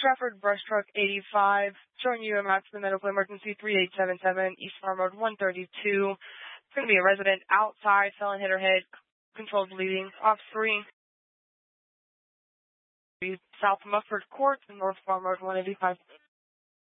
Trafford Brush Truck 85, showing you a map to the medical emergency 3877, East Farm Road 132. It's going to be a resident outside, felon hit her head, controlled bleeding, off 3. South Mufford Court, North Farm Road 185.